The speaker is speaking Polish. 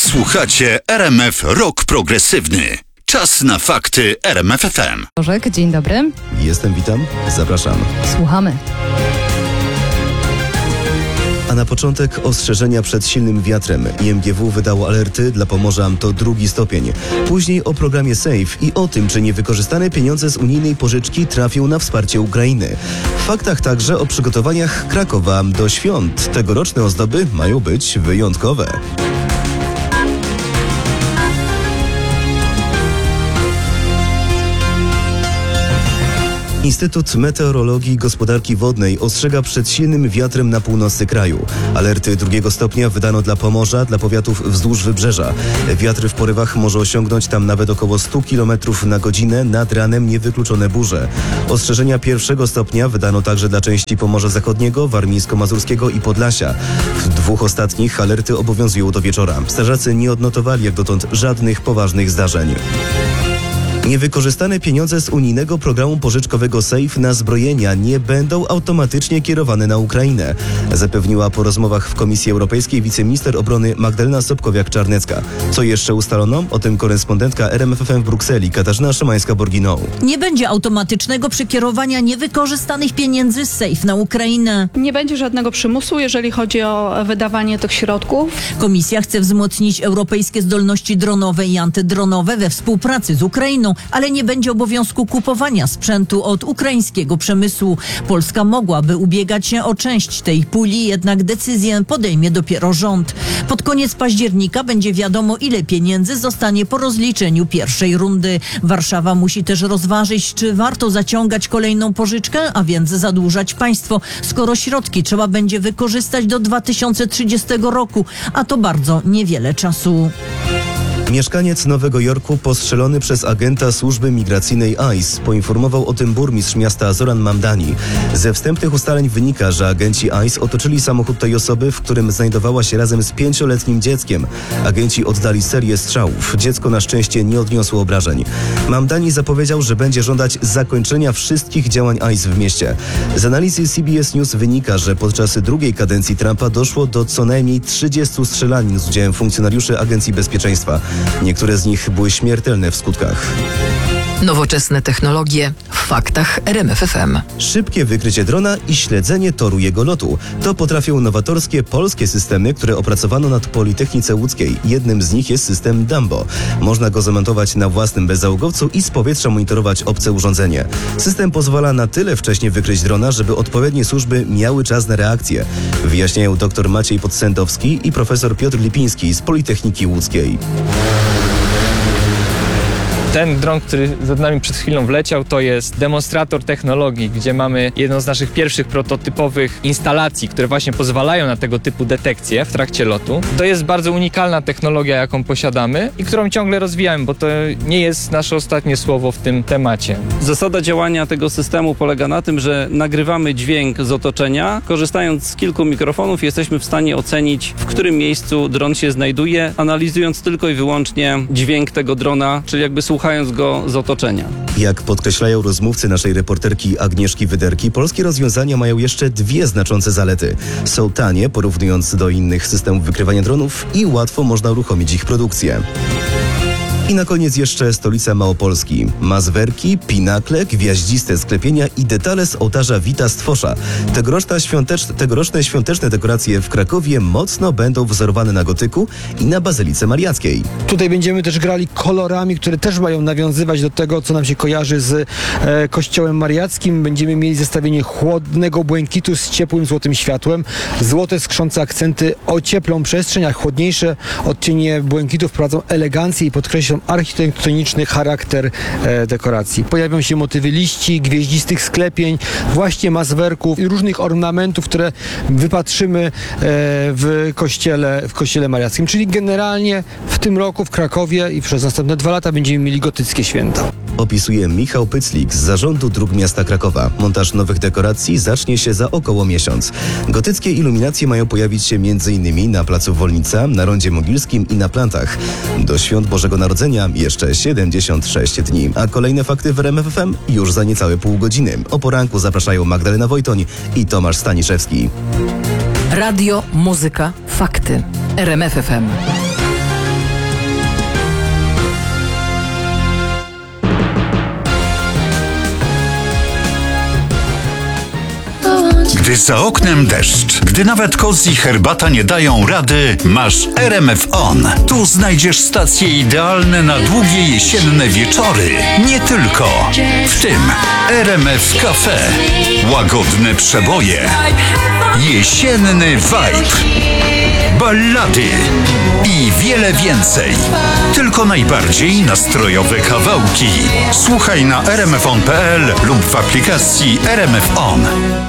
Słuchacie RMF Rock Progresywny. Czas na fakty RMF FM. Bożek, dzień dobry. Jestem, witam, zapraszam. Słuchamy. A na początek ostrzeżenia przed silnym wiatrem. IMGW wydało alerty dla Pomorza to 2 stopień. Później o programie SAFE i o tym, czy niewykorzystane pieniądze z unijnej pożyczki trafią na wsparcie Ukrainy. W faktach także o przygotowaniach Krakowa do świąt. Tegoroczne ozdoby mają być wyjątkowe. Instytut Meteorologii i Gospodarki Wodnej ostrzega przed silnym wiatrem na północy kraju. Alerty 2 stopnia wydano dla Pomorza, dla powiatów wzdłuż wybrzeża. Wiatr w porywach może osiągnąć tam nawet około 100 km na godzinę, nad ranem niewykluczone burze. Ostrzeżenia 1 stopnia wydano także dla części Pomorza Zachodniego, Warmińsko-Mazurskiego i Podlasia. W 2 ostatnich alerty obowiązują do wieczora. Strażacy nie odnotowali jak dotąd żadnych poważnych zdarzeń. Niewykorzystane pieniądze z unijnego programu pożyczkowego SAFE na zbrojenia nie będą automatycznie kierowane na Ukrainę, zapewniła po rozmowach w Komisji Europejskiej wiceminister obrony Magdalena Sobkowiak-Czarnecka. Co jeszcze ustalono? O tym korespondentka RMF FM w Brukseli Katarzyna Szymańska-Borginą. Nie będzie automatycznego przekierowania niewykorzystanych pieniędzy z SAFE na Ukrainę. Nie będzie żadnego przymusu, jeżeli chodzi o wydawanie tych środków. Komisja chce wzmocnić europejskie zdolności dronowe i antydronowe we współpracy z Ukrainą, ale nie będzie obowiązku kupowania sprzętu od ukraińskiego przemysłu. Polska mogłaby ubiegać się o część tej puli, jednak decyzję podejmie dopiero rząd. Pod koniec października będzie wiadomo, ile pieniędzy zostanie po rozliczeniu pierwszej rundy. Warszawa musi też rozważyć, czy warto zaciągać kolejną pożyczkę, a więc zadłużać państwo, skoro środki trzeba będzie wykorzystać do 2030 roku, a to bardzo niewiele czasu. Mieszkaniec Nowego Jorku postrzelony przez agenta służby migracyjnej ICE. Poinformował o tym burmistrz miasta Zoran Mamdani. Ze wstępnych ustaleń wynika, że agenci ICE otoczyli samochód tej osoby, w którym znajdowała się razem z 5-letnim dzieckiem. Agenci oddali serię strzałów. Dziecko na szczęście nie odniosło obrażeń. Mamdani zapowiedział, że będzie żądać zakończenia wszystkich działań ICE w mieście. Z analizy CBS News wynika, że podczas drugiej kadencji Trumpa doszło do co najmniej 30 strzelanin z udziałem funkcjonariuszy Agencji Bezpieczeństwa. Niektóre z nich były śmiertelne w skutkach. Nowoczesne technologie w faktach RMF FM. Szybkie wykrycie drona i śledzenie toru jego lotu. To potrafią nowatorskie polskie systemy, które opracowano nad Politechnice Łódzkiej. Jednym z nich jest system Dumbo. Można go zamontować na własnym bezzałogowcu i z powietrza monitorować obce urządzenie. System pozwala na tyle wcześnie wykryć drona, żeby odpowiednie służby miały czas na reakcję. Wyjaśniają dr Maciej Podsętowski i profesor Piotr Lipiński z Politechniki Łódzkiej. Ten dron, który za nami przed chwilą wleciał, to jest demonstrator technologii, gdzie mamy jedną z naszych pierwszych prototypowych instalacji, które właśnie pozwalają na tego typu detekcje w trakcie lotu. To jest bardzo unikalna technologia, jaką posiadamy i którą ciągle rozwijamy, bo to nie jest nasze ostatnie słowo w tym temacie. Zasada działania tego systemu polega na tym, że nagrywamy dźwięk z otoczenia. Korzystając z kilku mikrofonów jesteśmy w stanie ocenić, w którym miejscu dron się znajduje, analizując tylko i wyłącznie dźwięk tego drona, czyli jakby słuchając go z otoczenia. Jak podkreślają rozmówcy naszej reporterki Agnieszki Wyderki, polskie rozwiązania mają jeszcze 2 znaczące zalety. Są tanie, porównując do innych systemów wykrywania dronów, i łatwo można uruchomić ich produkcję. I na koniec jeszcze stolica Małopolski. Mazwerki, pinakle, gwiaździste sklepienia i detale z ołtarza Wita Stwosza. Tegoroczne świąteczne dekoracje w Krakowie mocno będą wzorowane na gotyku i na Bazylice Mariackiej. Tutaj będziemy też grali kolorami, które też mają nawiązywać do tego, co nam się kojarzy z kościołem mariackim. Będziemy mieli zestawienie chłodnego błękitu z ciepłym złotym światłem. Złote skrzące akcenty ocieplą przestrzeń, a chłodniejsze odcienie błękitu wprowadzą elegancję i podkreślą architektoniczny charakter dekoracji. Pojawią się motywy liści, gwieździstych sklepień, właśnie mazwerków i różnych ornamentów, które wypatrzymy w kościele mariackim. Czyli generalnie w tym roku w Krakowie i przez następne 2 lata będziemy mieli gotyckie święta. Opisuje Michał Pyclik z Zarządu Dróg Miasta Krakowa. Montaż nowych dekoracji zacznie się za około miesiąc. Gotyckie iluminacje mają pojawić się m.in. na placu Wolnica, na Rondzie Mogilskim i na Plantach. Do świąt Bożego Narodzenia jeszcze 76 dni. A kolejne fakty w RMF FM już za niecałe pół godziny. O poranku zapraszają Magdalena Wojtoń i Tomasz Staniszewski. 1. Radio, muzyka, fakty. RMF FM. Gdy za oknem deszcz, gdy nawet koc i herbata nie dają rady, masz RMF On. Tu znajdziesz stacje idealne na długie jesienne wieczory. Nie tylko. W tym RMF Cafe. Łagodne przeboje. Jesienny vibe. Ballady i wiele więcej. Tylko najbardziej nastrojowe kawałki. Słuchaj na rmfon.pl lub w aplikacji RMF On.